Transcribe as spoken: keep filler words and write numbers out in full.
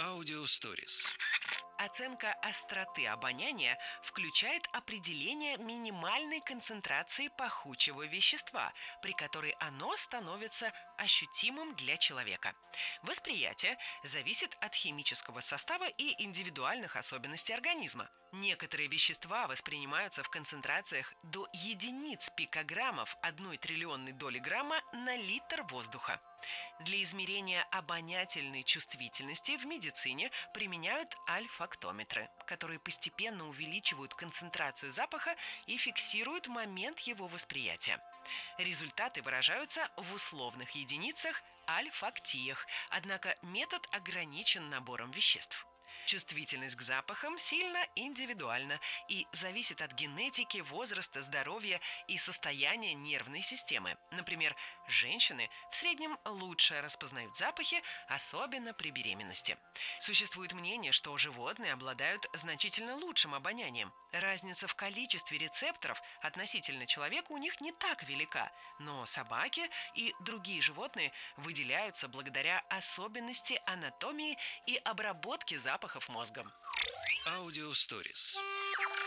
Аудиосторис. Оценка остроты обоняния включает определение минимальной концентрации пахучего вещества, при которой оно становится ощутимым для человека. Восприятие зависит от химического состава и индивидуальных особенностей организма. Некоторые вещества воспринимаются в концентрациях до единиц пикограммов одной триллионной доли грамма на литр воздуха. Для измерения обонятельной чувствительности в медицине применяют альфактометры, которые постепенно увеличивают концентрацию запаха и фиксируют момент его восприятия. Результаты выражаются в условных единицах альфактиях, однако метод ограничен набором веществ. Чувствительность к запахам сильно индивидуальна и зависит от генетики, возраста, здоровья и состояния нервной системы. Например, женщины в среднем лучше распознают запахи, особенно при беременности. Существует мнение, что животные обладают значительно лучшим обонянием. Разница в количестве рецепторов относительно человека у них не так велика, но собаки и другие животные выделяются благодаря особенности анатомии и обработки запахов мозгом. Аудиосторис.